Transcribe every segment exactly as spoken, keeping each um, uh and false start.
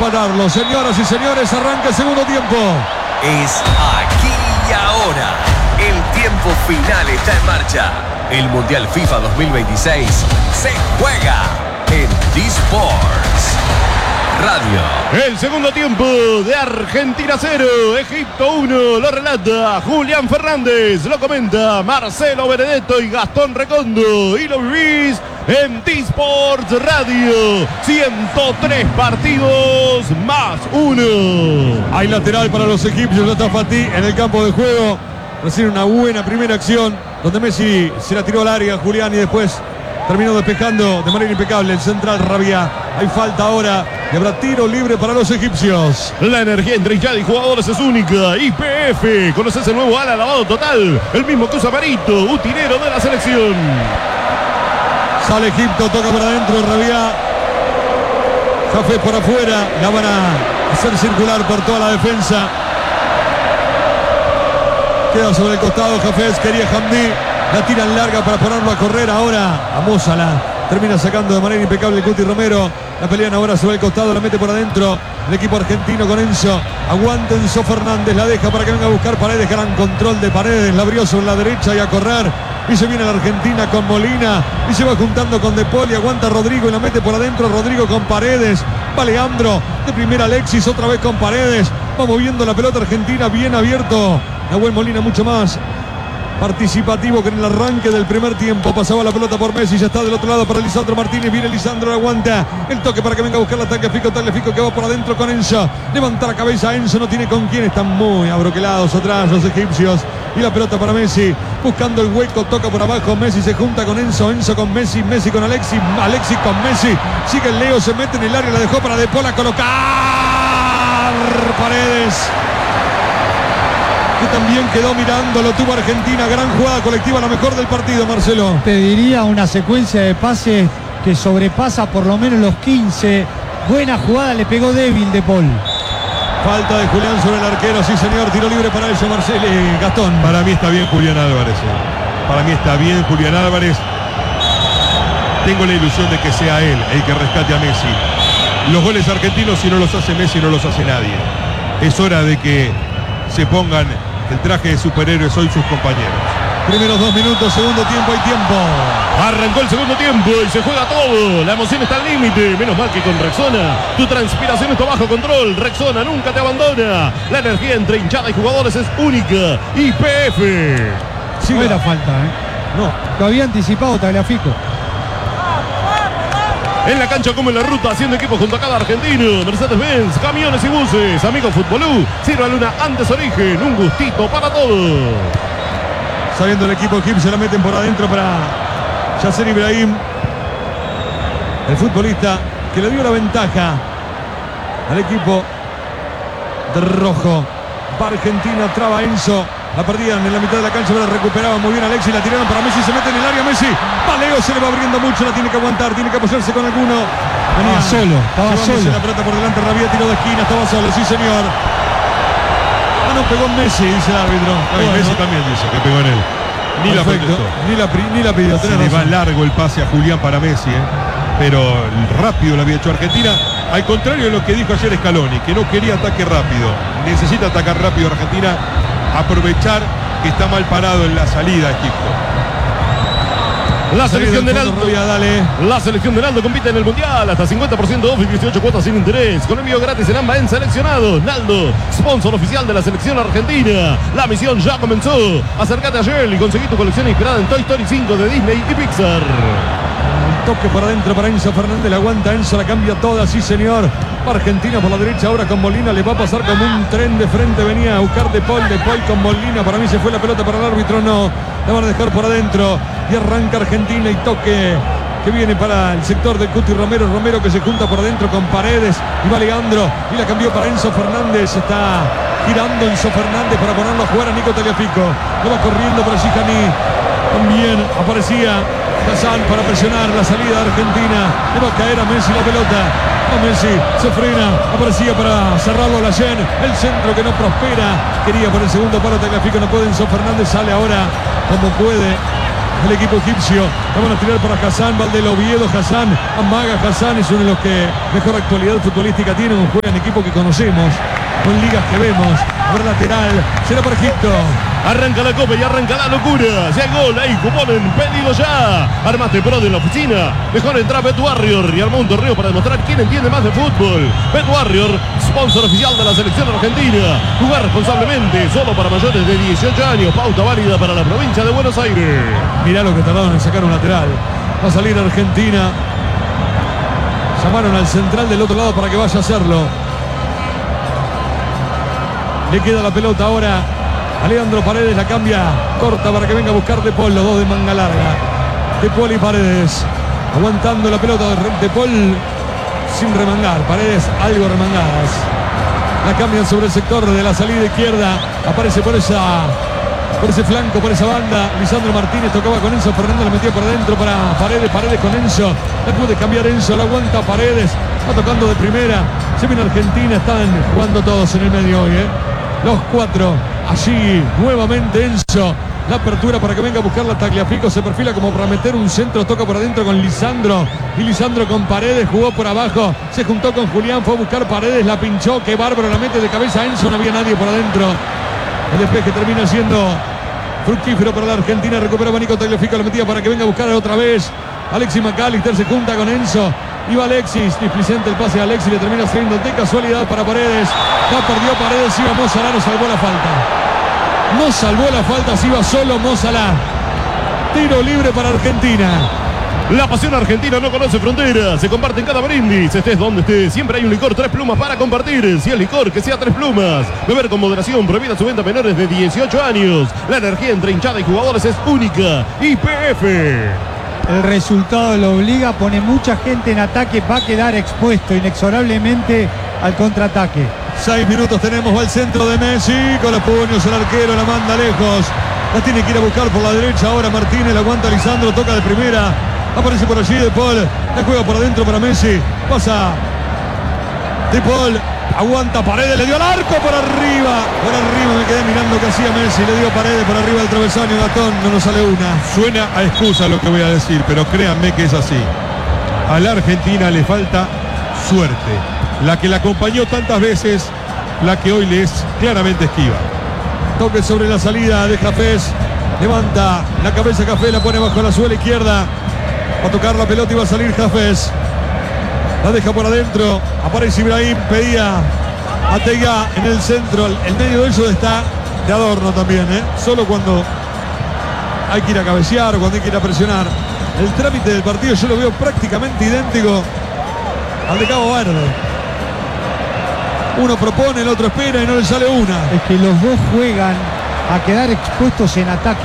empatarlo. Señoras y señores, arranca el segundo tiempo. Es aquí y ahora. El tiempo final está en marcha. El Mundial FIFA dos mil veintiséis se juega en D-Sports Radio. El segundo tiempo de Argentina cero, Egipto uno, lo relata Julián Fernández, lo comenta Marcelo Benedetto y Gastón Recondo, y lo vivís en D-Sports Radio. ciento tres partidos más uno. Hay lateral para los egipcios, ya está Fatih en el campo de juego. Recibe una buena primera acción donde Messi se la tiró al área, Julián, y después terminó despejando de manera impecable el central Rabia. Hay falta ahora y habrá tiro libre para los egipcios. La energía entre hinchada y jugadores es única. Y P F, conoces el nuevo ala lavado total, el mismo que usa Marito, utilero de la selección. Sale Egipto, toca para adentro Rabia. Jafé por afuera, la van a hacer circular por toda la defensa. Queda sobre el costado Jafés, quería Hamdi. La tiran larga para ponerlo a correr ahora. A Mozala. Termina sacando de manera impecable el Cuti Romero. La pelean ahora sobre el costado, la mete por adentro el equipo argentino con Enzo. Aguanta Enzo Fernández, la deja para que venga a buscar Paredes. Gran control de Paredes, la abrió sobre la derecha y a correr. Y se viene la Argentina con Molina y se va juntando con De Paul y aguanta Rodrigo y la mete por adentro. Rodrigo con Paredes. Va Leandro, de primera Alexis, otra vez con Paredes. Va moviendo la pelota argentina, bien abierto. Nahuel Molina mucho más participativo que en el arranque del primer tiempo. Pasaba la pelota por Messi, ya está del otro lado para Lisandro Martínez. Viene Lisandro, aguanta el toque para que venga a buscar la Tagliafico. Tagliafico que va por adentro con Enzo. Levanta la cabeza Enzo, no tiene con quién. Están muy abroquelados atrás los egipcios. Y la pelota para Messi, buscando el hueco, toca por abajo. Messi se junta con Enzo, Enzo con Messi, Messi con Alexis, Alexis con Messi. Sigue el Leo, se mete en el área, la dejó para De Paul a colocar Paredes, que también quedó mirando, lo tuvo Argentina. Gran jugada colectiva, la mejor del partido, Marcelo. Te diría una secuencia de pases que sobrepasa por lo menos los quince. Buena jugada, le pegó débil De Paul. Falta de Julián sobre el arquero, sí señor, tiro libre para eso, Marcelo. eh, Gastón. Para mí está bien Julián Álvarez. eh. Para mí está bien Julián Álvarez. Tengo la ilusión de que sea él el que rescate a Messi. Los goles argentinos, si no los hace Messi, no los hace nadie. Es hora de que se pongan el traje de superhéroes hoy sus compañeros. Primeros dos minutos, segundo tiempo, hay tiempo. Arrancó el segundo tiempo y se juega todo. La emoción está al límite. Menos mal que con Rexona tu transpiración está bajo control. Rexona nunca te abandona. La energía entre hinchada y jugadores es única. Y P F. Sí, no era falta, ¿eh? No. Lo había anticipado Tagliafico. En la cancha como en la ruta, haciendo equipo junto a cada argentino. Mercedes-Benz, camiones y buses. Amigo Futbolú, sírvale una antes origen. Un gustito para todos. Saliendo el equipo egipcio, la meten por adentro para Yasser Ibrahim, el futbolista que le dio la ventaja al equipo de rojo. Va Argentina, traba Enzo. La perdían en la mitad de la cancha, pero la recuperaban muy bien Alexis. La tiraron para Messi, se mete en el área Messi. Valeo se le va abriendo mucho, la tiene que aguantar, tiene que apoyarse con alguno. Venía Venía solo, estaba solo. La pelota por delante, Rabia, tiro de esquina, estaba solo, sí señor. Ah, no, pegó en Messi, dice el árbitro. Ay, Bueno. Messi también dice que pegó en él. Ni la Perfecto. protestó. Ni la, pri- ni la pidió. Se tenés le va razón. largo el pase a Julián para Messi, ¿eh? Pero rápido lo había hecho Argentina. Al contrario de lo que dijo ayer Scaloni, que no quería ataque rápido. Necesita atacar rápido Argentina. Aprovechar que está mal parado en la salida Egipto. La selección de Naldo. Dale. La selección de Naldo compite en el Mundial. Hasta cincuenta por ciento off y dieciocho cuotas sin interés. Con envío gratis en ambas en seleccionados. Naldo, sponsor oficial de la selección argentina. La misión ya comenzó. Acércate ayer y conseguí tu colección inspirada en Toy Story cinco de Disney y Pixar. Toque por adentro para Enzo Fernández, la aguanta Enzo, la cambia toda, sí señor. Argentina por la derecha ahora con Molina, le va a pasar como un tren de frente, venía a buscar De Paul, De Paul con Molina, para mí se fue la pelota para el árbitro, no, la van a dejar por adentro y arranca Argentina y toque que viene para el sector de Cuti Romero, Romero que se junta por adentro con Paredes y va Leandro y la cambió para Enzo Fernández, está girando Enzo Fernández para ponerlo a jugar a Nico Tagliafico, lo va corriendo para Gijani, también aparecía Hassan para presionar la salida de Argentina. Le va a caer a Messi la pelota. A Messi se frena. Aparecía para cerrarlo a la Yen. El centro que no prospera. Quería por el segundo palo Tagliafico. No puede. Enzo Fernández sale ahora como puede. el equipo egipcio. La van a tirar para Hassan, Valdeloviedo, Hassan, amaga Hassan, es uno de los que mejor actualidad futbolística tiene, un juega en equipo que conocemos, con ligas que vemos. Ahora lateral, será para Egipto. Arranca la copa y arranca la locura. Si hay gol, hay cuponen, pedido ya. Armate Pro de la oficina. Mejor entra Bet Warrior y armó un torneo para demostrar quién entiende más de fútbol. Bet Warrior, sponsor oficial de la selección argentina. Jugar responsablemente, solo para mayores de dieciocho años. Pauta válida para la provincia de Buenos Aires. Mirá lo que tardaron en sacar un lateral. Va a salir Argentina. Llamaron al central del otro lado para que vaya a hacerlo. Le queda la pelota ahora a Leandro Paredes, la cambia corta para que venga a buscar De Paul, los dos de manga larga. De Paul y Paredes aguantando la pelota de Paul sin remangar, Paredes algo remangadas. La cambian sobre el sector de la salida izquierda, aparece por esa por ese flanco, por esa banda Lisandro Martínez, tocaba con Enzo Fernández, la metía por adentro para Paredes, Paredes con Enzo, la puede cambiar Enzo, la aguanta Paredes, va tocando de primera, se viene Argentina, están jugando todos en el medio hoy, ¿eh? Los cuatro, allí nuevamente Enzo, la apertura para que venga a buscar la Tagliafico, se perfila como para meter un centro, toca por adentro con Lisandro, y Lisandro con Paredes, jugó por abajo, se juntó con Julián, fue a buscar Paredes, la pinchó, qué bárbaro, la mete de cabeza Enzo, no había nadie por adentro, el despeje termina siendo fructífero para la Argentina, recuperaba Nico Tagliafico, la metía para que venga a buscar otra vez, Alexis McAllister se junta con Enzo, iba Alexis, displicente el pase a Alexis, le termina saliendo de casualidad para Paredes, la perdió Paredes, iba Mo Salah, no salvó la falta. No salvó la falta, se iba solo Mo Salah. Tiro libre para Argentina. La pasión argentina no conoce fronteras, se comparte en cada brindis, estés donde estés, siempre hay un licor Tres Plumas para compartir, si es licor que sea Tres Plumas, beber con moderación, prohibida su venta a menores de dieciocho años, la energía entre hinchada y jugadores es única, Y P F. El resultado lo obliga, pone mucha gente en ataque, va a quedar expuesto inexorablemente al contraataque. Seis minutos tenemos, va al centro de Messi, con los puños el arquero, la manda lejos, la tiene que ir a buscar por la derecha, ahora Martínez, la aguanta Lisandro, toca de primera, aparece por allí De Paul, la juega por adentro para Messi, pasa De Paul, aguanta Paredes, le dio al arco por arriba, por arriba me quedé mirando que hacía Messi, le dio Paredes por arriba del travesaño, Gastón, no nos sale una. Suena a excusa lo que voy a decir, pero créanme que es así. A la Argentina le falta suerte, la que la acompañó tantas veces, la que hoy le es claramente esquiva. Toque sobre la salida de Jafés, levanta la cabeza Jafés, la pone bajo la suela izquierda, va a tocar la pelota y va a salir Jafés. La deja por adentro, aparece Ibrahim, pedía a Teiga en el centro, el medio de ellos está de adorno también, ¿eh? Solo cuando hay que ir a cabecear o cuando hay que ir a presionar. El trámite del partido yo lo veo prácticamente idéntico al de Cabo Verde. Uno propone, el otro espera y no le sale una. Es que los dos juegan a quedar expuestos en ataque.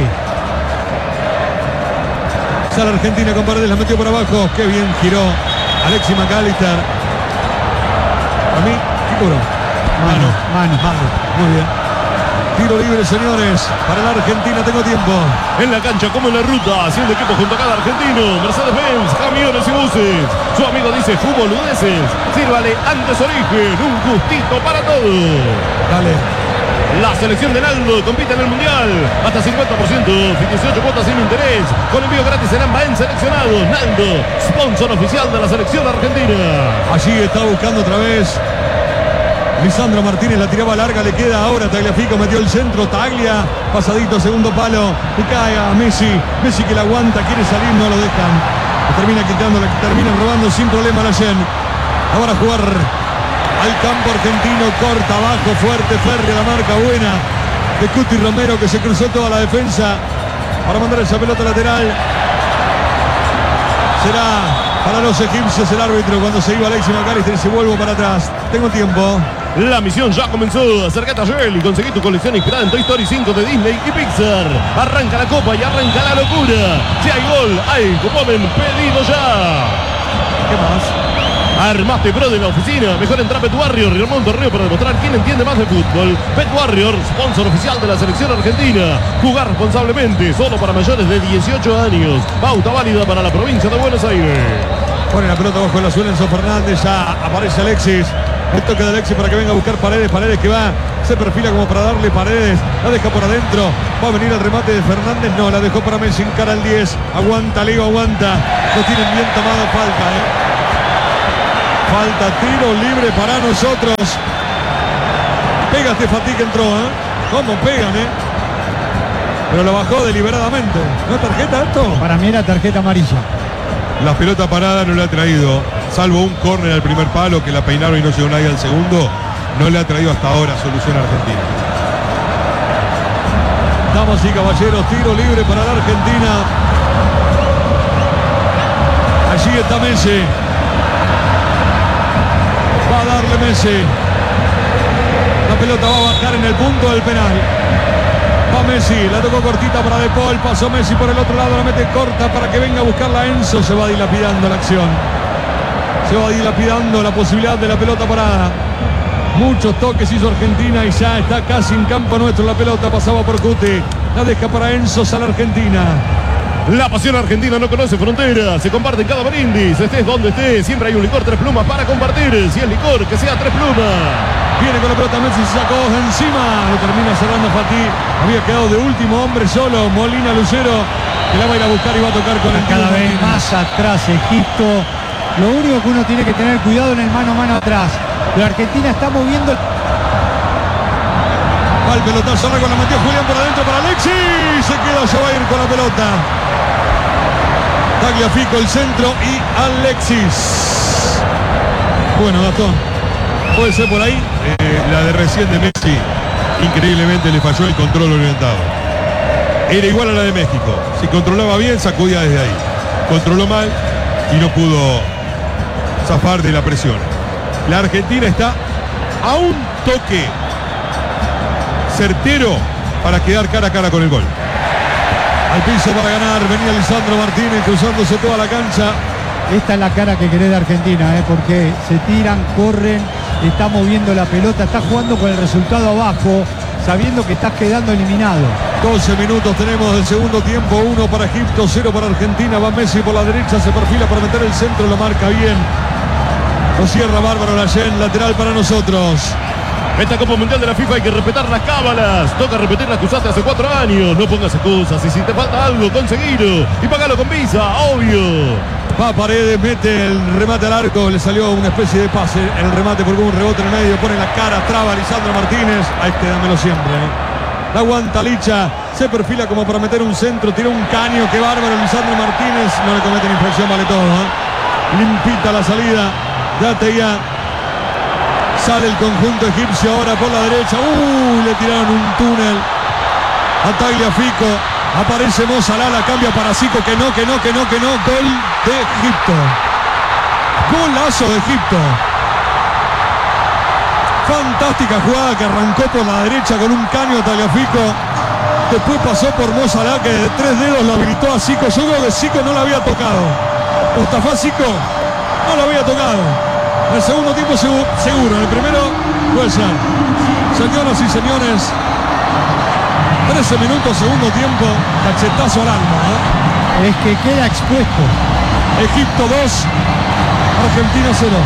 Sale Argentina con Paredes, la metió por abajo, qué bien giró Alexis McAllister. A mí, ¿qué cobró? Mano, mano. Mano, muy bien. Tiro libre, señores, para la Argentina, tengo tiempo. En la cancha como en la ruta, haciendo equipo junto a cada argentino, Mercedes-Benz, camiones y buses. Su amigo dice Fútboludeces, sírvale antes origen, un gustito para todos. Dale. La selección de Naldo compite en el Mundial. Hasta cincuenta por ciento, dieciocho cuotas sin interés. Con envío gratis en AMBA en seleccionados. Naldo, sponsor oficial de la selección argentina. Allí está buscando otra vez Lisandro Martínez, la tiraba larga, le queda ahora Tagliafico, metió el centro, Taglia, pasadito, segundo palo, y cae a Messi. Messi que la aguanta, quiere salir, no lo dejan. Le termina quitando, le termina robando sin problema la Yen. Ahora a jugar al campo argentino, corta abajo, fuerte, férrea, la marca buena de Cuti Romero, que se cruzó toda la defensa para mandar esa pelota lateral. Será para los egipcios el árbitro cuando se iba Alexis McAllister y se vuelve para atrás. Tengo tiempo. La misión ya comenzó. Acércate a Shell y conseguí tu colección inspirada en Toy Story cinco de Disney y Pixar. Arranca la copa y arranca la locura. Si hay gol, hay cuponen, pedido ya. ¿Qué más? Armaste Pro de la oficina. Mejor entra Bet Warrior y armó un torneo para demostrar quién entiende más de fútbol. Bet Warrior, sponsor oficial de la selección argentina. Jugar responsablemente, solo para mayores de dieciocho años. Pauta válida para la provincia de Buenos Aires. Pone la pelota bajo la suela Enzo Fernández. Ya aparece Alexis. El toque de Alexis para que venga a buscar Paredes. Paredes que va Se perfila como para darle Paredes. La deja por adentro. Va a venir el remate de Fernández. No, la dejó para Messi. Encara el diez. Aguanta, Leo, aguanta. Lo tienen bien tomado. Falta, ¿eh? Falta, tiro libre para nosotros. Pega este Fatih que entró, ¿eh? ¿Cómo pegan, eh? Pero lo bajó deliberadamente. ¿No es tarjeta esto? Para mí era tarjeta amarilla. La pelota parada no le ha traído, salvo un córner al primer palo que la peinaron y no llegó nadie al segundo, no le ha traído hasta ahora solución a Argentina. Damas y caballeros, tiro libre para la Argentina. Allí está Messi. Va a darle Messi. La pelota va a bajar en el punto del penal. Va Messi, la tocó cortita para De Paul, pasó Messi por el otro lado, la mete corta para que venga a buscarla Enzo. Se va dilapidando la acción. Se va dilapidando la posibilidad de la pelota parada. Muchos toques hizo Argentina y ya está casi en campo nuestro. La pelota pasaba por Cuti. La deja para Enzo, sale Argentina. La pasión argentina no conoce fronteras, se comparte en cada brindis, estés donde estés, siempre hay un licor Tres Plumas para compartir. Si es licor, que sea Tres Plumas. Viene con la pelota Messi, se sacó encima, lo termina cerrando Fatih. Había quedado de último hombre solo, Molina Lucero, que la va a ir a buscar y va a tocar con el Cada tiro vez Martínez. más atrás Egipto. Lo único que uno tiene que tener cuidado en el mano a mano atrás. Pero Argentina está moviendo. Va el pelotazo, ahora con la metió Julián por adentro para Alexis. Se queda, se va a ir con la pelota. Tagliafico el centro y Alexis. Bueno, Gastón, puede ser por ahí. Eh, la de recién de Messi, increíblemente le falló el control orientado. Era igual a la de México. Si controlaba bien, sacudía desde ahí. Controló mal y no pudo zafar de la presión. La Argentina está a un toque certero para quedar cara a cara con el gol. Al piso para ganar, venía Lisandro Martínez cruzándose toda la cancha. Esta es la cara que querés de Argentina, ¿eh? Porque se tiran, corren, está moviendo la pelota, está jugando con el resultado abajo, sabiendo que estás quedando eliminado. doce minutos tenemos del segundo tiempo, uno para Egipto, cero para Argentina. Va Messi por la derecha, se perfila para meter el centro, lo marca bien. Lo cierra Bárbaro Layén, lateral para nosotros. Esta Copa Mundial de la FIFA hay que respetar las cábalas. Toca repetir las que usaste hace cuatro años. No pongas excusas y si te falta algo, conseguilo. Y pagalo con Visa, obvio. Va Paredes, mete el remate al arco. Le salió una especie de pase. El remate porque hubo un rebote en el medio. Pone la cara, traba Lisandro Martínez. Ahí este dámelo siempre. ¿eh? La aguanta Licha. Se perfila como para meter un centro. Tira un caño. Qué bárbaro Lisandro Martínez. No le cometen infracción, vale todo. ¿eh? Limpita la salida. Date ya. Sale el conjunto egipcio ahora por la derecha. Uy, le tiraron un túnel a Tagliafico. Aparece Mo Salah, la cambia para Zico. Que no, que no, que no, que no. Gol de Egipto. Golazo de Egipto. Fantástica jugada que arrancó por la derecha con un caño a Tagliafico. Después pasó por Mo Salah, que de tres dedos lo habilitó a Zico. Yo creo que Zico no la había tocado. Mustafa Zico no la había tocado. En el segundo tiempo seguro, seguro. En el primero puede ser. Señoras y señores, trece minutos, segundo tiempo, cachetazo al alma. ¿eh? Es que queda expuesto. Egipto dos, Argentina cero.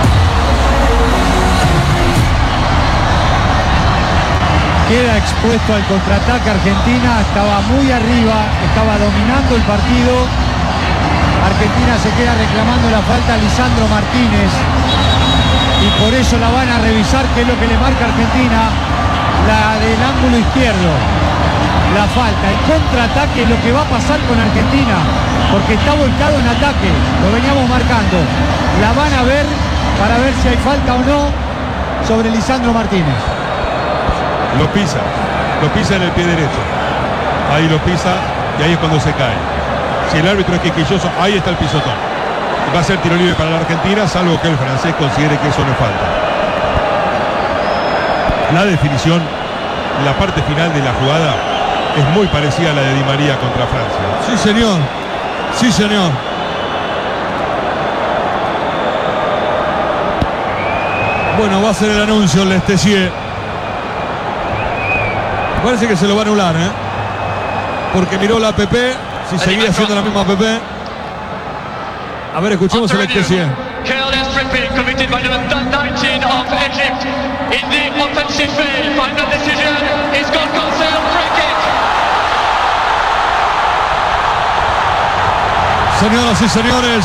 Queda expuesto al contraataque. Argentina estaba muy arriba, estaba dominando el partido. Argentina se queda reclamando la falta a Lisandro Martínez y por eso la van a revisar, que es lo que le marca a Argentina, la del ángulo izquierdo, la falta. El contraataque es lo que va a pasar con Argentina, porque está volcado en ataque, lo veníamos marcando. La van a ver para ver si hay falta o no sobre Lisandro Martínez. Lo pisa, lo pisa en el pie derecho. Ahí lo pisa y ahí es cuando se cae. Si el árbitro es quisquilloso, ahí está el pisotón. Va a ser tiro libre para la Argentina, salvo que el francés considere que eso no es falta. La definición, la parte final de la jugada, es muy parecida a la de Di María contra Francia. Sí, señor. Sí, señor. Bueno, va a ser el anuncio el Lestesier. Parece que se lo va a anular, ¿eh? Porque miró la A P P. Si seguía siendo la misma A P P. A ver, escuchemos el Lestesier. Careless tripping committed by number nineteen of Egypt. in the offensive field. Final decision is gone Cancel, free kick. Señoras y señores,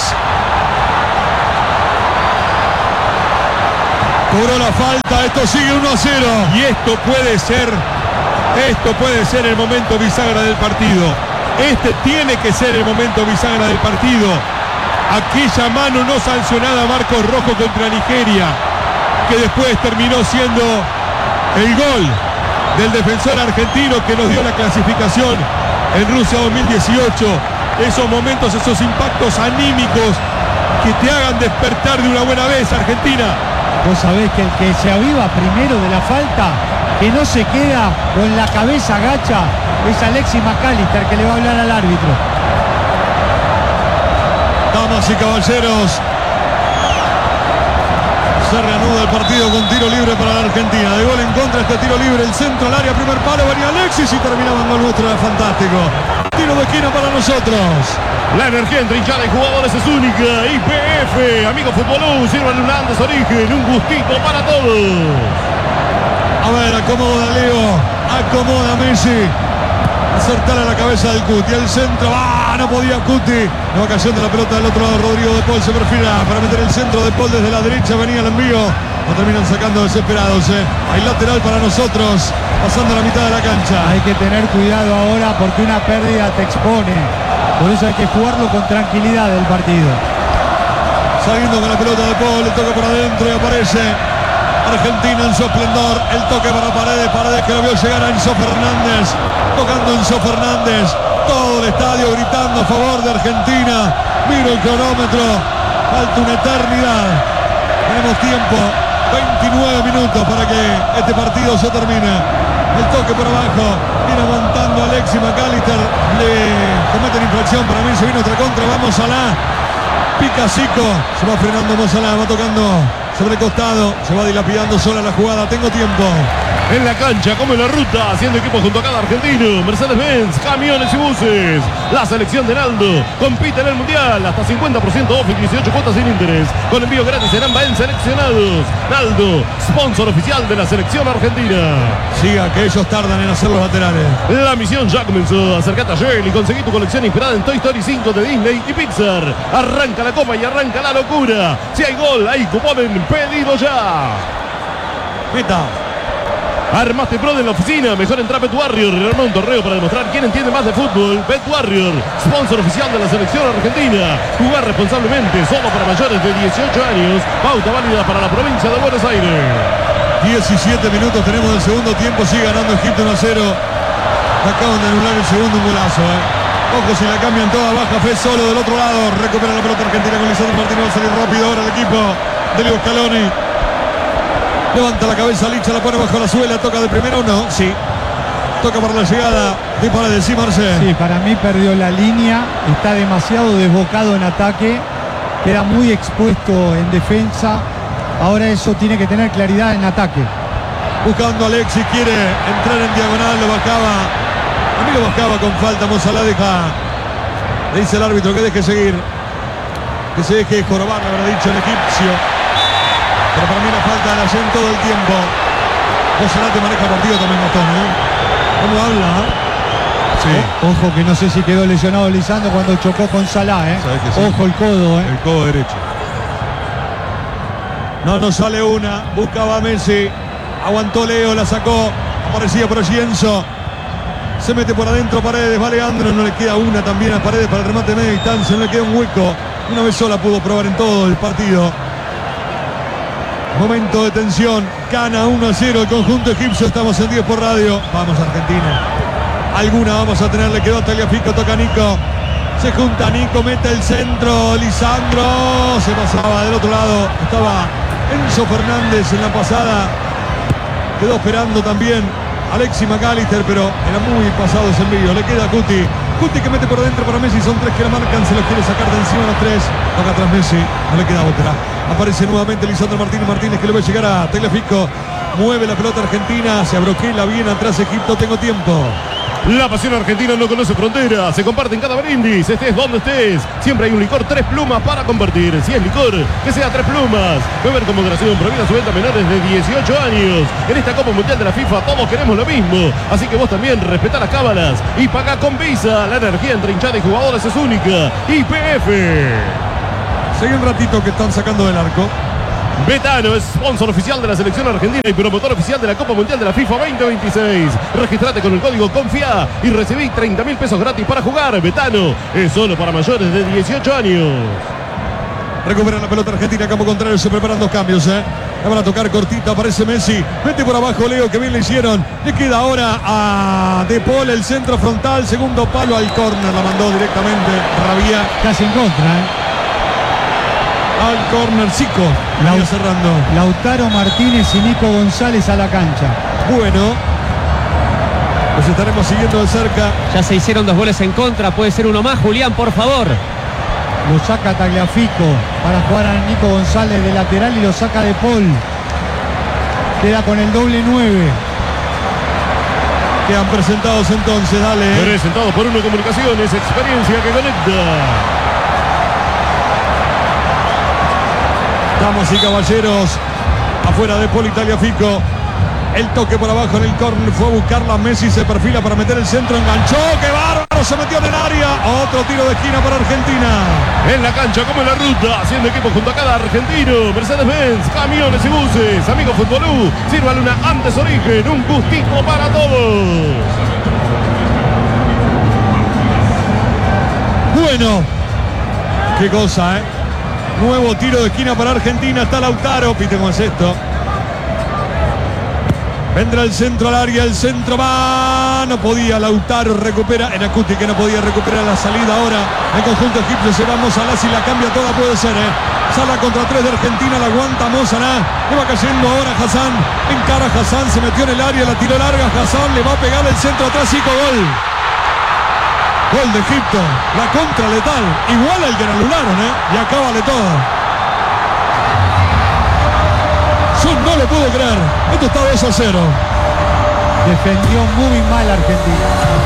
cobró la falta, esto sigue uno a cero. Y esto puede ser, esto puede ser el momento bisagra del partido. Este tiene que ser el momento bisagra del partido. Aquella mano no sancionada a Marcos Rojo contra Nigeria, que después terminó siendo el gol del defensor argentino que nos dio la clasificación en Rusia dos mil dieciocho. Esos momentos, esos impactos anímicos que te hagan despertar de una buena vez, Argentina. Vos sabés que el que se aviva primero de la falta, que no se queda con la cabeza gacha, es Alexis McAllister, que le va a hablar al árbitro. Damas y caballeros, se reanuda el partido con tiro libre para la Argentina. De gol en contra, este tiro libre, el centro al área, primer palo, venía Alexis y terminaba en gol nuestro, era fantástico. Tiro de esquina para nosotros. La energía entre hinchada y jugadores es única. I P F, amigo Futbolú, sirvan un Andes Origen, un gustito para todos. A ver, acomoda Leo, acomoda Messi. Acertar a la cabeza del Cuti, el centro, ¡ah! No podía Cuti. La vacación de la pelota del otro lado, Rodrigo de Paul se perfila para meter el centro de Paul desde la derecha, venía el envío. Lo terminan sacando desesperados, ¿eh? Hay lateral para nosotros, pasando la mitad de la cancha. Hay que tener cuidado ahora porque una pérdida te expone. Por eso hay que jugarlo con tranquilidad el partido. Saliendo con la pelota de Paul, le toca por adentro y aparece Argentina en su esplendor. El toque para Paredes, Paredes que lo vio llegar a Enzo Fernández. Tocando Enzo Fernández. Todo el estadio gritando a favor de Argentina. Miro el cronómetro. Falta una eternidad. Tenemos tiempo. veintinueve minutos para que este partido se termine. El toque por abajo. Viene aguantando Alexis McAllister. Le cometen infracción. Para mí se vino otra contra. Vamos a la pica Zico. Se va frenando Mozalá. Va tocando sobre el costado. Se va dilapidando sola la jugada. Tengo tiempo. En la cancha, como en la ruta, haciendo equipo junto a cada argentino. Mercedes-Benz, camiones y buses. La selección de Naldo compite en el Mundial. Hasta cincuenta por ciento off y dieciocho cuotas sin interés. Con envío gratis en Amba en seleccionados. Naldo, sponsor oficial de la selección argentina. Siga, que ellos tardan en hacer los laterales. La misión ya comenzó. Acercate a Shell y conseguí tu colección inspirada en Toy Story cinco de Disney y Pixar. Arranca la copa y arranca la locura. Si hay gol, hay cupón en pedido ya. Meta. Armaste Pro en la oficina, mejor entrar a Bet Warrior y arma un torneo para demostrar quién entiende más de fútbol. Bet Warrior, sponsor oficial de la selección argentina. Jugar responsablemente, solo para mayores de dieciocho años. Pauta válida para la provincia de Buenos Aires. diecisiete minutos tenemos del segundo tiempo. Sigue ganando Egipto uno a cero. Acaban de anular el segundo, un golazo, eh. Ojo si la cambian toda, baja Fe solo del otro lado. Recupera la pelota argentina con Lisandro Martínez. Va a salir rápido ahora el equipo de Leo Scaloni. Levanta la cabeza Licha, la pone bajo la suela. Toca de primero o no, sí. Toca para la llegada de Paredes, sí, Marcel. Sí, para mí perdió la línea. Está demasiado desbocado en ataque. Queda muy expuesto en defensa. Ahora eso tiene que tener claridad en ataque. Buscando a Alexis, quiere entrar en diagonal, lo bajaba. A mí lo bajaba con falta, Mozalá deja. Le dice el árbitro que deje seguir. Que se deje jorobar, le habrá dicho el egipcio. Pero para mí la falta la hacen todo el tiempo. Mozalá te maneja el partido también, Gastón, ¿eh? ¿Cómo habla? Sí. O- ojo que no sé si quedó lesionado Lisandro cuando chocó con Salah, ¿eh? Sabés que sí. Ojo el codo, ¿eh? El codo derecho. No nos sale una. Buscaba a Messi. Aguantó Leo, la sacó. Aparecía por allí Enzo. Se mete por adentro Paredes. Va Leandro. No le queda una también a Paredes para el remate de media distancia. No le queda un hueco. Una vez sola pudo probar en todo el partido. Momento de tensión. Gana uno a cero el conjunto egipcio. Estamos en diez por radio. Vamos Argentina. Alguna vamos a tener. Le quedó a Tagliafico. Toca Nico. Se junta Nico. Mete el centro. Lisandro. Se pasaba del otro lado. Estaba Enzo Fernández en la pasada. Quedó esperando también Alexis McAllister. Pero era muy pasado ese envío. Le queda a Cuti. Cuti que mete por dentro para Messi. Son tres que la marcan. Se los quiere sacar de encima los tres. Toca atrás Messi. No le queda otra. Aparece nuevamente Lisandro Martínez. Martínez que lo ve llegar a Tagliafico. Mueve la pelota argentina. Se abroquela bien atrás Egipto. Tengo tiempo. La pasión argentina no conoce fronteras, se comparte en cada brindis, estés donde estés. Siempre hay un licor Tres Plumas para compartir. Si es licor, que sea Tres Plumas. Beber con moderación, prohibida su venta a menores de dieciocho años. En esta Copa Mundial de la FIFA todos queremos lo mismo. Así que vos también respetá las cábalas y pagá con Visa. La energía entre hinchada y jugadores es única. Y P F. Sigue un ratito que están sacando del arco. Betano es sponsor oficial de la selección argentina y promotor oficial de la Copa Mundial de la FIFA veinte veintiséis. Registrate con el código CONFIA y recibí treinta mil pesos gratis para jugar. Betano es solo para mayores de dieciocho años. Recupera la pelota argentina, campo contrario, se preparan dos cambios, ¿eh? La van a tocar cortita, aparece Messi. Mete por abajo Leo, que bien le hicieron. Le queda ahora a De Paul el centro frontal, segundo palo al córner, la mandó directamente Rabia. Casi en contra, ¿eh? Al córner, Zico, Lau- cerrando. Lautaro Martínez y Nico González a la cancha. Bueno, los estaremos siguiendo de cerca. Ya se hicieron dos goles en contra, puede ser uno más. Julián, por favor. Lo saca Tagliafico para jugar a Nico González de lateral y lo saca De Paul. Queda con el doble nueve. Quedan presentados entonces, dale. Presentado por Uno Comunicaciones, experiencia que conecta. Damas y caballeros, afuera de Paul y Tagliafico. El toque por abajo en el córner, fue a buscarla Messi, se perfila para meter el centro, enganchó, ¡qué bárbaro! Se metió en el área, otro tiro de esquina para Argentina. En la cancha como en la ruta, haciendo equipo junto a cada argentino. Mercedes-Benz, camiones y buses. Amigo Futbolú, sírvale una antes origen, un gustito para todos. Bueno, qué cosa, ¿eh? Nuevo tiro de esquina para Argentina, está Lautaro, pite cómo es esto. Vendrá el centro al área, el centro va, no podía Lautaro, recupera en Acuti, que no podía recuperar la salida ahora. El conjunto egipcio se va Mozalá, si la cambia toda puede ser, ¿eh? Sala contra tres de Argentina, la aguanta Mozalá, le va cayendo ahora Hassan, encara Hassan, se metió en el área, la tiró larga, Hassan le va a pegar el centro atrás, Zico, gol. Gol de Egipto, la contra letal, igual al que le anularon, ¿eh? Y acá vale todo. Yo no lo puedo creer, esto está dos a cero. Defendió muy mal Argentina.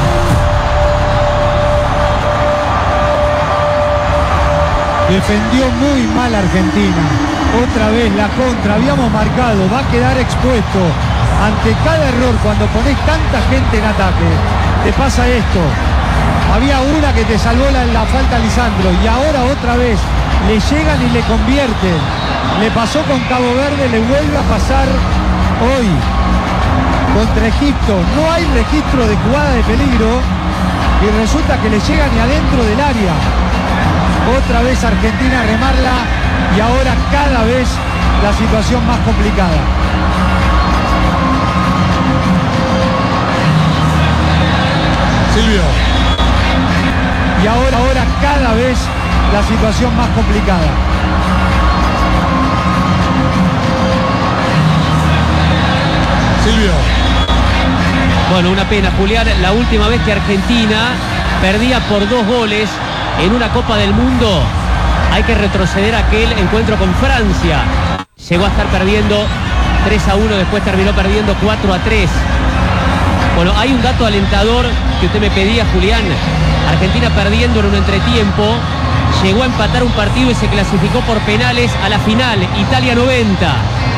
Defendió muy mal Argentina. Otra vez la contra, habíamos marcado, va a quedar expuesto. Ante cada error, cuando pones tanta gente en ataque, te pasa esto. Había una que te salvó la, la falta a Lisandro y ahora otra vez le llegan y le convierten. Le pasó con Cabo Verde, le vuelve a pasar hoy contra Egipto. No hay registro de jugada de peligro y resulta que le llegan y adentro del área. Otra vez Argentina a remarla y ahora cada vez la situación más complicada. Silvio. Y ahora, ahora cada vez la situación más complicada. Silvio. Bueno, una pena, Julián. La última vez que Argentina perdía por dos goles en una Copa del Mundo, hay que retroceder a aquel encuentro con Francia. Llegó a estar perdiendo tres a uno, después terminó perdiendo cuatro a tres. Bueno, hay un dato alentador que usted me pedía, Julián. Argentina perdiendo en un entretiempo, llegó a empatar un partido y se clasificó por penales a la final, Italia noventa.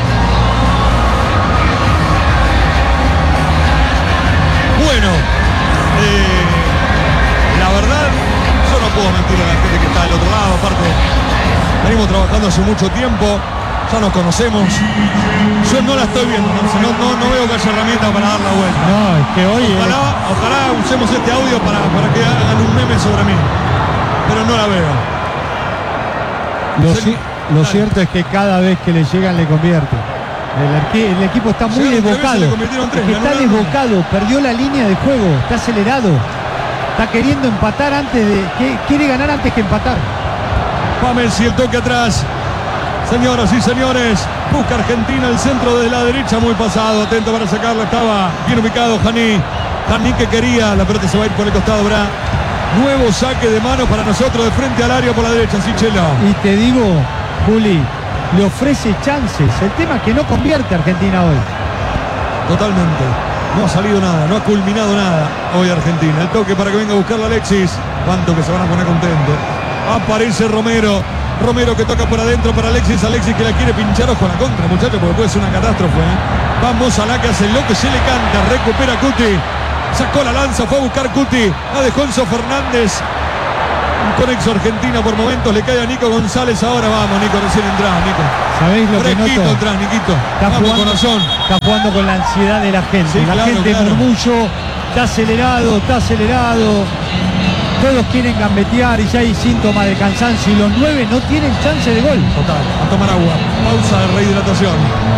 Bueno, eh, la verdad, yo no puedo mentir a la gente que está del otro lado, aparte, venimos trabajando hace mucho tiempo, ya nos conocemos, yo no la estoy viendo, no, no, no veo que haya herramientas para dar la vuelta. No, es que hoy... Ojalá, ojalá usemos este audio para, para que hagan un meme sobre mí, pero no la veo. Lo, Se- ci- lo Dale. cierto es que cada vez que le llegan le convierte. El, arque- el equipo está muy Llegaron tres veces, desbocado. le convirtieron tres, Es que le está anularon. desbocado, perdió la línea de juego, está acelerado. Está queriendo empatar antes de... que- quiere ganar antes que empatar. Va Messi, el toque atrás. Señoras y señores, busca Argentina el centro desde la derecha, muy pasado, atento para sacarla, estaba bien ubicado Jani. Jani que quería, la pelota se va a ir por el costado, Bra. Nuevo saque de mano para nosotros de frente al área por la derecha, Sichelo. Y te digo, Juli, le ofrece chances. El tema es que no convierte Argentina hoy. Totalmente. No ha salido nada, no ha culminado nada hoy Argentina. El toque para que venga a buscarla Alexis. Cuánto que se van a poner contentos. Aparece Romero. Romero que toca por adentro para Alexis. Alexis que la quiere pinchar con la contra, muchachos, porque puede ser una catástrofe. ¿eh? Vamos a la que hace lo que se le canta. Recupera Cuti. Sacó la lanza, fue a buscar Cuti. La dejó Enzo Fernández. Un conexo Argentina por momentos. Le cae a Nico González. Ahora vamos, Nico, recién entrado, Nico. ¿Sabéis lo que Fresquito noto? atrás, Niquito. Está Vamos, jugando, corazón. está jugando con la ansiedad de la gente. Sí, la claro, gente claro. murmullo, está acelerado, está acelerado. Todos quieren gambetear y ya hay síntomas de cansancio y los nueve no tienen chance de gol. Total, a tomar agua. Pausa de rehidratación.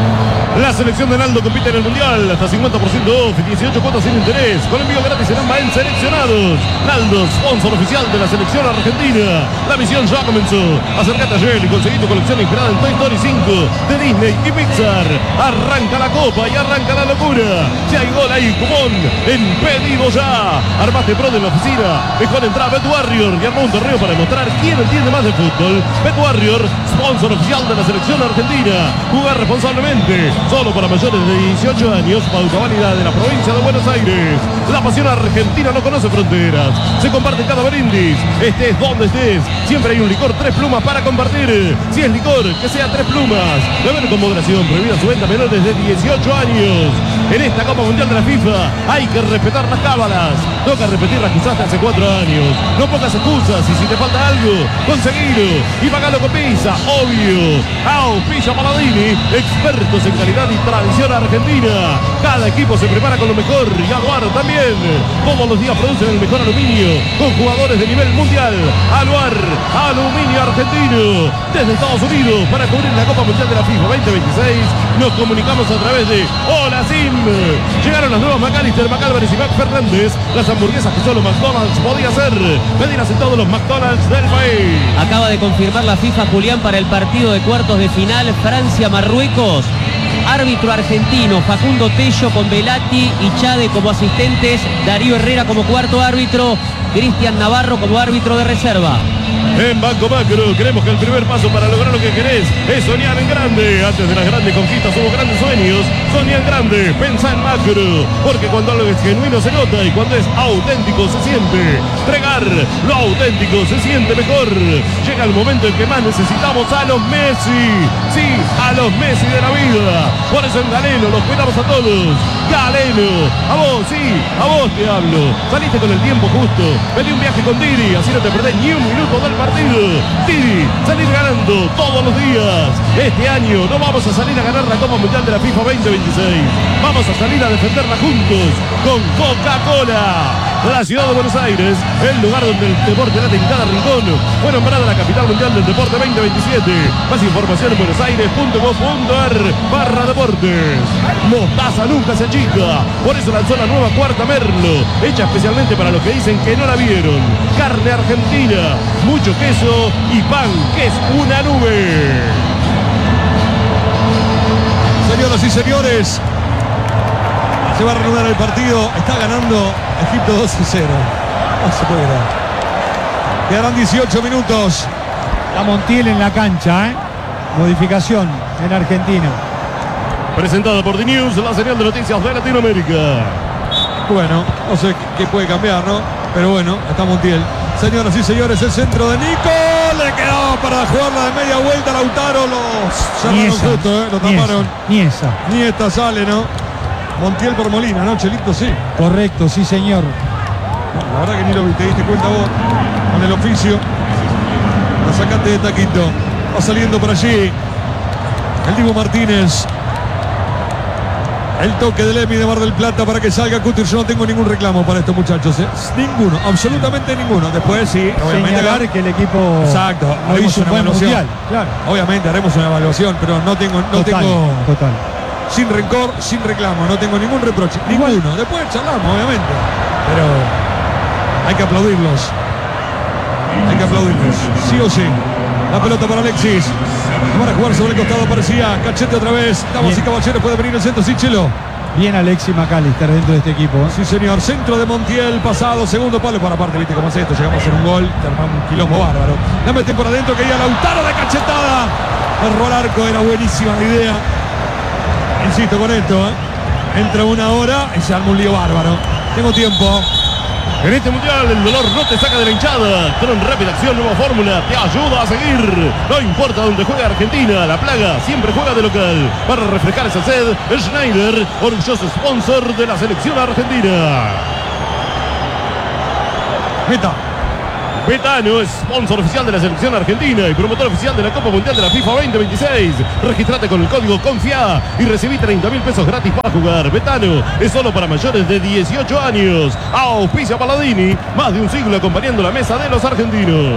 La selección de Naldo compite en el Mundial. Hasta cincuenta por ciento off y dieciocho cuotas sin interés. Con envío gratis en Amba en Seleccionados. Naldo, sponsor oficial de la selección argentina. La misión ya comenzó. Acércate ayer y conseguí tu colección inspirada en Toy Story cinco de Disney y Pixar. Arranca la copa y arranca la locura. Si hay gol, hay cupón. En pedido ya. Armaste pro de la oficina. Mejor entrar a Bet Warrior y armó un torneo para demostrar quién entiende más de fútbol. Bet Warrior, sponsor oficial de la selección argentina. Jugar responsablemente. Solo para mayores de dieciocho años, pauta válida de la provincia de Buenos Aires. La pasión argentina no conoce fronteras. Se comparte en cada brindis. Estés donde estés. Siempre hay un licor tres plumas para compartir. Si es licor, que sea tres plumas. Beber con moderación. Prohibida su venta a menores de dieciocho años. En esta Copa Mundial de la FIFA hay que respetar las cábalas. Toca repetir las que usaste hace cuatro años. No pongas excusas y si te falta algo, conseguilo y pagalo con Pizza, obvio. Au, Pizza Paladini, expertos en calidad y tradición argentina. Cada equipo se prepara con lo mejor y Aluar también. Todos los días producen el mejor aluminio con jugadores de nivel mundial. Aluar, aluminio argentino. Desde Estados Unidos para cubrir la Copa Mundial de la FIFA veinte veintiséis nos comunicamos a través de Hola Sim. Llegaron las nuevas McAllister, McAlvarez y Mac Fernández. Las hamburguesas que solo McDonald's podía hacer. Pedirlas en todos los McDonald's del país. Acaba de confirmar la FIFA, Julián, para el partido de cuartos de final Francia-Marruecos. Árbitro argentino Facundo Tello con Velati y Chade como asistentes, Darío Herrera como cuarto árbitro, Cristian Navarro como árbitro de reserva. En Banco Macro creemos que el primer paso para lograr lo que querés es soñar en grande. Antes de las grandes conquistas hubo grandes sueños. Soñá en grande, pensá en macro. Porque cuando algo es genuino se nota y cuando es auténtico se siente. Entregar lo auténtico se siente mejor. Llega el momento en que más necesitamos a los Messi. Sí, a los Messi de la vida. Por eso en Galeno los cuidamos a todos. Galeno, a vos, sí, a vos te hablo. Saliste con el tiempo justo. Pedí un viaje con Diri, así no te perdés ni un minuto del partido. Diri, salir ganando todos los días. Este año no vamos a salir a ganar la Copa Mundial de la FIFA veinte veintiséis. Vamos a salir a defenderla juntos con Coca-Cola. La ciudad de Buenos Aires, el lugar donde el deporte late en cada rincón, fue nombrada la capital mundial del deporte veinte veintisiete. Más información en buenosaires punto gov punto ar barra deportes. Mostaza nunca se achica, por eso lanzó la nueva Cuarta Merlo, hecha especialmente para los que dicen que no la vieron. Carne argentina, mucho queso y pan que es una nube. Señoras y señores, se va a reanudar el partido. Está ganando Egipto dos a cero. No se puede creer. Quedarán dieciocho minutos. La Montiel en la cancha, ¿eh? Modificación en Argentina. Presentada por The News, la señal de noticias de Latinoamérica. Bueno, no sé qué puede cambiar, ¿no? Pero bueno, está Montiel. Señoras y señores, el centro de Nico. Le quedaba para jugarla de media vuelta. Lautaro los cerraron justo, ¿eh? Lo taparon. Ni esa. Ni esta sale, ¿no? Montiel por Molina, ¿no, Chelito? Sí. Correcto, sí, señor. No, la verdad que ni lo vi, te diste cuenta vos con el oficio. La sacaste de taquito. Va saliendo por allí el Dibu Martínez. El toque del Emi de Mar del Plata para que salga Cutir. Yo no tengo ningún reclamo para estos muchachos, ¿eh? Ninguno, absolutamente ninguno. Después sí, obviamente. Señalar que el equipo Exacto, no haremos hizo un una buen evaluación. mundial, claro. Obviamente haremos una evaluación, pero no tengo, no Total, tengo total. sin rencor, sin reclamo, no tengo ningún reproche, Igual. ninguno. Después charlamos, obviamente, pero hay que aplaudirlos. Hay que aplaudirlos, sí o sí. La pelota para Alexis. Van a jugar sobre el costado, parecía. Cachete otra vez. Damas y caballeros, puede venir el centro, sí, Chelo. Bien Alexis McAllister dentro de este equipo, ¿eh? Sí, señor. Centro de Montiel, pasado, segundo palo. Para aparte, viste cómo es esto. Llegamos a hacer un gol. Te armamos un quilombo bárbaro. La meten por adentro, que iba Lautaro de cachetada. Erró al arco, era buenísima la idea. Insisto con esto, ¿eh? entra una hora y se arma un lío bárbaro. Tengo tiempo. En este mundial el dolor no te saca de la hinchada. Tron Rápida Acción Nueva Fórmula te ayuda a seguir. No importa dónde juega Argentina, la plaga siempre juega de local. Para refrescar esa sed, Schneider, orgulloso sponsor de la selección argentina. Meta. Betano es sponsor oficial de la selección argentina y promotor oficial de la Copa Mundial de la FIFA veinte veintiséis. Registrate con el código CONFIA y recibí treinta mil pesos gratis para jugar. Betano es solo para mayores de dieciocho años. Auspicia Paladini, más de un siglo acompañando la mesa de los argentinos.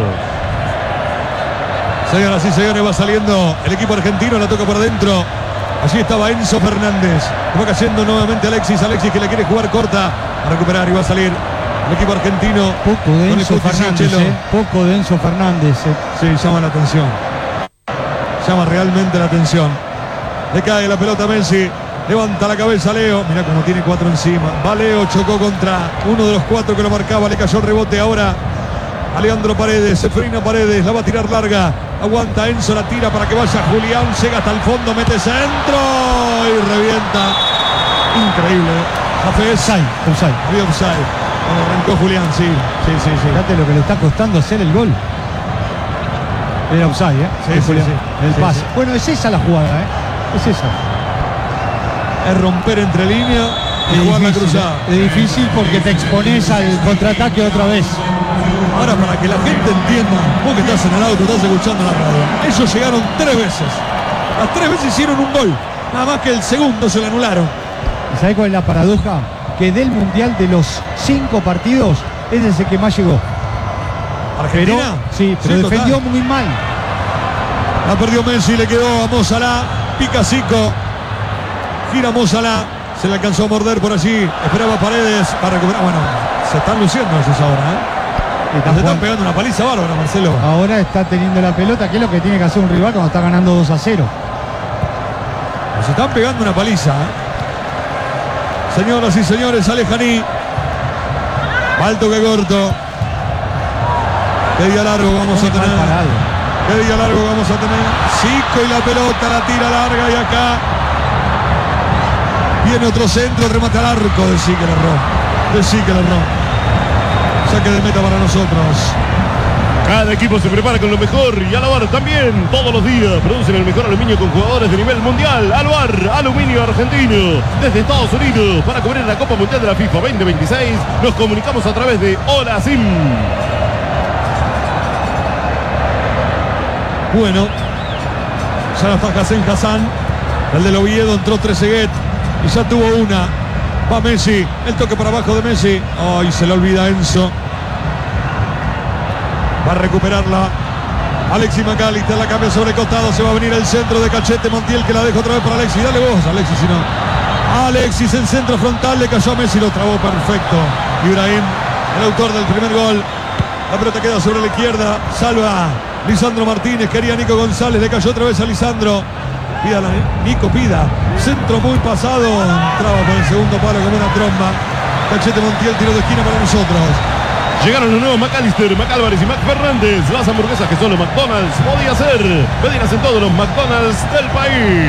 Señoras y señores, va saliendo el equipo argentino, la toca por adentro. Allí estaba Enzo Fernández. Va cayendo nuevamente Alexis. Alexis que le quiere jugar corta a recuperar y va a salir el equipo argentino. Poco de Enzo Fernández, eh. Poco de Enzo Fernández. Eh. Sí, llama la atención. Llama realmente la atención. Le cae la pelota a Messi. Levanta la cabeza Leo. Mirá cómo tiene cuatro encima. Va Leo, chocó contra uno de los cuatro que lo marcaba. Le cayó el rebote ahora a Leandro Paredes. Se frena Paredes. La va a tirar larga. Aguanta Enzo, la tira para que vaya Julián. Llega hasta el fondo, mete centro y revienta. Increíble. Café Offside, offside. Había offside. Cuando arrancó Julián, sí, sí, sí, sí. Fíjate lo que le está costando hacer el gol. Era offside, ¿eh? Sí, el sí, Julián, sí. el Sí, pase. sí. Bueno, es esa la jugada, ¿eh? Es esa. Es romper entre línea y Es jugar la difícil, cruzada. ¿eh? Es difícil porque te expones al contraataque otra vez. Ahora, para que la gente entienda, vos que estás en el auto, estás escuchando la radio, ellos llegaron tres veces. Las tres veces hicieron un gol. Nada más que el segundo se le anularon. ¿Y sabés cuál es la paradoja? Que del Mundial de los cinco partidos, ese es el que más llegó. ¿Argentina? Pero, sí, pero Sí, defendió total. muy mal. La perdió Messi, le quedó a Mo Salah. Pica Zico. Gira Mo Salah. Se le alcanzó a morder por allí. Esperaba Paredes para recuperar. Bueno, se están luciendo ellos ahora, ¿eh? Está Se están jugando- pegando una paliza bárbara, Marcelo. Ahora está teniendo la pelota, que es lo que tiene que hacer un rival cuando está ganando dos a cero. Se están pegando una paliza, ¿eh? Señoras y señores, Alejaní. Alto que corto. Qué día largo vamos a Muy mal tener. parado. Qué día largo vamos a tener. Zico y la pelota, la tira larga y acá viene otro centro, remate al arco. De sí que le erró. De sí que le erró. Saque de meta para nosotros. Cada equipo se prepara con lo mejor y Aluar también. Todos los días producen el mejor aluminio con jugadores de nivel mundial. Aluar, aluminio argentino. Desde Estados Unidos, para cubrir la Copa Mundial de la FIFA veinte veintiséis, nos comunicamos a través de Hola Sim. Bueno, ya la está Hassan Hassan. El del Oviedo entró Trezeguet y ya tuvo una. Va Messi, el toque para abajo de Messi. Ay, se le olvida Enzo. Va a recuperarla Alexis McAllister, la cambia sobre el costado. Se va a venir el centro de Cachete Montiel, que la deja otra vez para Alexis. Dale vos, Alexis, si no. Alexis en centro frontal, le cayó a Messi, lo trabó perfecto. Ibrahim, el autor del primer gol. La pelota queda sobre la izquierda. Salva Lisandro Martínez. Quería Nico González, le cayó otra vez a Lisandro. Pídala, Nico pida. Centro muy pasado. Entraba por el segundo palo como una tromba. Cachete Montiel, tiro de esquina para nosotros. Llegaron los nuevos McAllister, McAlvarez y Mac Fernández. Las hamburguesas que solo McDonald's podía hacer. Pedirlas en todos los McDonald's del país.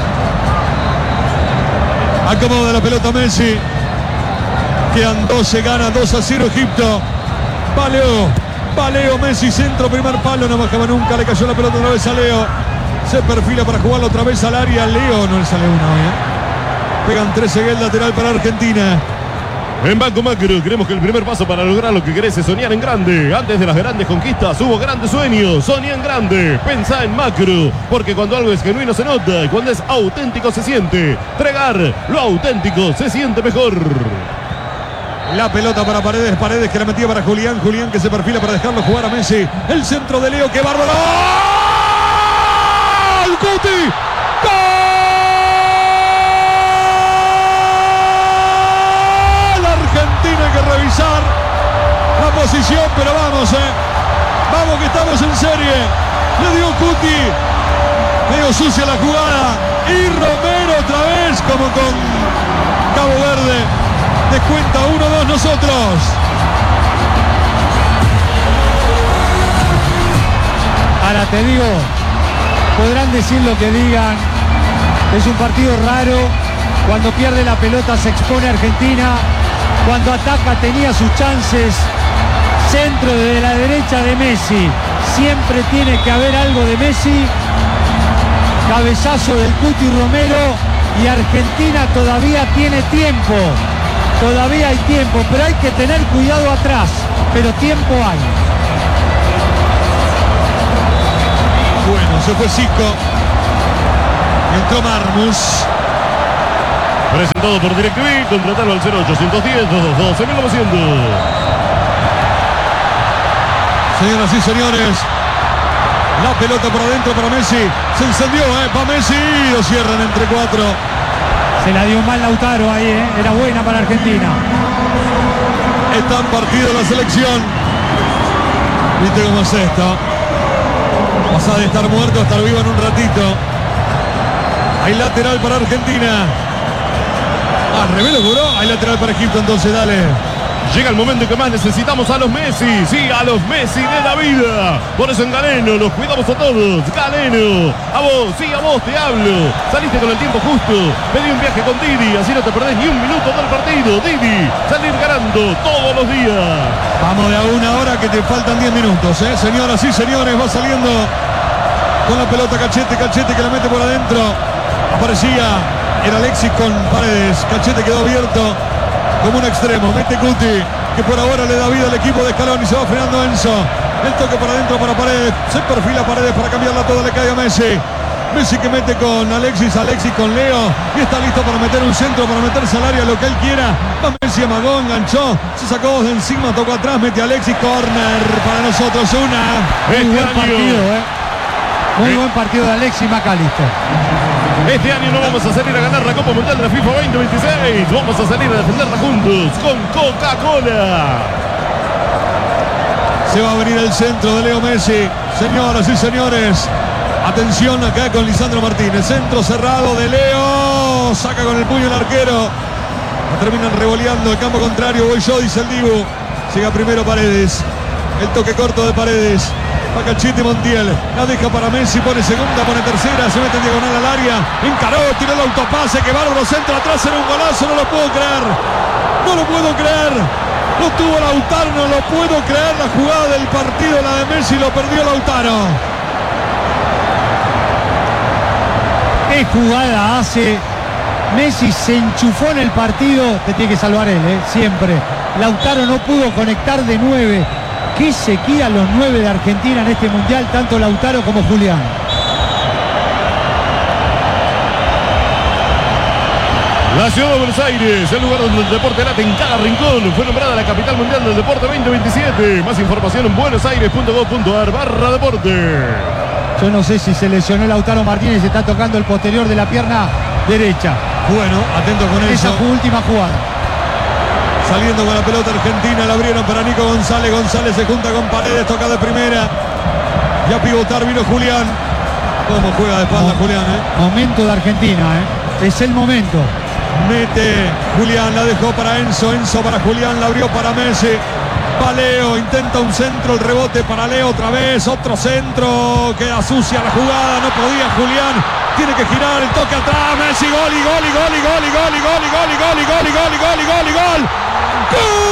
Acomoda la pelota Messi. Quedan doce, gana dos a cero Egipto. Va Leo. Va Leo, Messi, centro, primer palo. No bajaba nunca, le cayó la pelota otra vez a Leo. Se perfila para jugarlo otra vez al área. Leo no le sale una hoy, ¿eh? Pegan trece el lateral para Argentina. En Banco Macro creemos que el primer paso para lograr lo que querés es soñar en grande. Antes de las grandes conquistas hubo grandes sueños. Soñá en grande, pensá en macro. Porque cuando algo es genuino se nota y cuando es auténtico se siente. Tregar, lo auténtico se siente mejor. La pelota para Paredes, Paredes que la metía para Julián, Julián que se perfila para dejarlo jugar a Messi. El centro de Leo, qué bárbaro. ¡Gol! ¡Guti! ¡Gol! Argentina, hay que revisar la posición, pero vamos, eh. Vamos que estamos en serie. Le dio Guti. Medio sucia la jugada. Y Romero otra vez, como con Cabo Verde. Descuenta uno dos nosotros. Ahora te digo, podrán decir lo que digan. Es un partido raro, Cuando pierde la pelota se expone Argentina. Cuando ataca tenía sus chances. Centro desde la derecha de Messi. Siempre tiene que haber algo de Messi. Cabezazo del Cuti Romero. Y Argentina todavía tiene tiempo. Todavía hay tiempo, pero hay que tener cuidado atrás. Pero tiempo hay. Bueno, se fue Zico. Entró Marmus. Presentado por DirecTV, contratalo al cero ochocientos diez, doscientos doce, mil novecientos. Señoras y señores, la pelota por adentro para Messi. Se encendió, ¿eh? Va Messi. Lo cierran entre cuatro. Se la dio mal Lautaro ahí, ¿eh? Era buena para Argentina. Está en partido la selección. ¿Viste cómo es esto? Pasa de estar muerto a estar vivo en un ratito. Hay lateral para Argentina. Ah, revés lo cobró. Hay lateral para Egipto, entonces dale. Llega el momento que más necesitamos a los Messi, sí, a los Messi de la vida. Por eso en Galeno los cuidamos a todos. Galeno, a vos, sí, a vos te hablo. Saliste con el tiempo justo, pedí un viaje con Didi, así no te perdés ni un minuto del partido. Didi, salir ganando todos los días. Vamos de a una hora que te faltan diez minutos, ¿eh? Señoras y señores, va saliendo con la pelota Cachete, Cachete que la mete por adentro. Aparecía, era Alexis con Paredes. Cachete quedó abierto como un extremo. Mete Cuti, que por ahora le da vida al equipo de Scaloni. Se va frenando Enzo. El toque para adentro para Paredes. Se perfila Paredes para cambiarla toda. Le cae a Messi. Messi que mete con Alexis. Alexis con Leo. Y está listo para meter un centro, para meterse al área, lo que él quiera. Va Messi, amagó, enganchó. Se sacó dos de encima, tocó atrás. Mete a Alexis. Corner para nosotros. Una. Muy buen partido, ¿eh? Muy buen partido de Alexis McAllister. Este año no vamos a salir a ganar la Copa Mundial de la FIFA veinte veintiséis. Vamos a salir a defenderla juntos con Coca-Cola. Se va a venir el centro de Leo Messi. Señoras y señores, atención acá con Lisandro Martínez. Centro cerrado de Leo. Saca con el puño el arquero. La terminan revoleando el campo contrario. Voy yo, dice el Dibu. Llega primero Paredes. El toque corto de Paredes. Va Cachete Montiel, la deja para Messi, pone segunda, pone tercera, se mete en diagonal al área, encaró, tiró el autopase, que bárbaro, centro atrás, era un golazo, no lo puedo creer, no lo puedo creer, lo tuvo Lautaro, no lo puedo creer, la jugada del partido, la de Messi, lo perdió Lautaro. ¿Qué jugada hace? Messi se enchufó en el partido, te tiene que salvar él, ¿eh? Siempre. Lautaro no pudo conectar de nueve. Qué sequía los nueve de Argentina en este mundial, tanto Lautaro como Julián. La ciudad de Buenos Aires, el lugar donde el deporte late en cada rincón, fue nombrada la capital mundial del deporte veinte veintisiete. Más información en buenosaires punto gov punto ar barra deporte. Yo no sé si se lesionó Lautaro Martínez, está tocando el posterior de la pierna derecha. Bueno, atento con Esa eso. fue última jugada. Saliendo con la pelota Argentina, la abrieron para Nico González. González se junta con Paredes, toca de primera. Y a pivotar vino Julián. ¿Cómo juega de espalda Julián, eh? Momento de Argentina, ¿eh? Es el momento. Mete Julián, la dejó para Enzo. Enzo para Julián, la abrió para Messi. Va Leo, intenta un centro, el rebote para Leo otra vez. Otro centro, queda sucia la jugada. No podía Julián. Tiene que girar, el toque atrás. Messi, gol y gol y gol y gol y gol y gol y gol y gol y gol y gol y gol y gol y gol. ¡Gol!